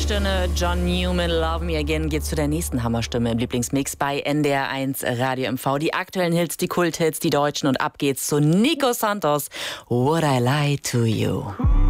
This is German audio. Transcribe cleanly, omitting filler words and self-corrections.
Hammerstunde. John Newman, Love Me Again, geht zu der nächsten Hammerstimme im Lieblingsmix bei NDR1 Radio MV. Die aktuellen Hits, die Kulthits, die Deutschen, und ab geht's zu Nico Santos. Would I Lie to You?